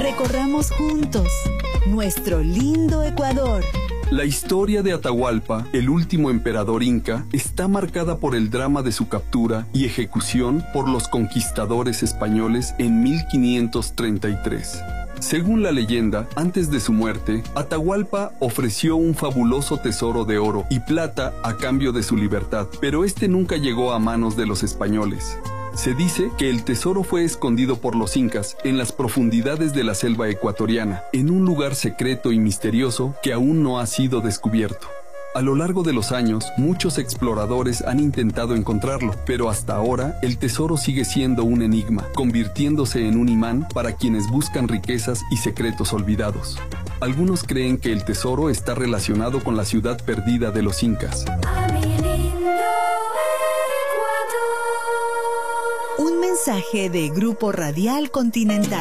Recorramos juntos nuestro lindo Ecuador. La historia de Atahualpa, el último emperador inca, está marcada por el drama de su captura y ejecución por los conquistadores españoles en 1533. Según la leyenda, antes de su muerte, Atahualpa ofreció un fabuloso tesoro de oro y plata a cambio de su libertad, pero este nunca llegó a manos de los españoles. Se dice que el tesoro fue escondido por los incas en las profundidades de la selva ecuatoriana, en un lugar secreto y misterioso que aún no ha sido descubierto. A lo largo de los años, muchos exploradores han intentado encontrarlo, pero hasta ahora el tesoro sigue siendo un enigma, convirtiéndose en un imán para quienes buscan riquezas y secretos olvidados. Algunos creen que el tesoro está relacionado con la ciudad perdida de los incas. Un mensaje de Grupo Radial Continental.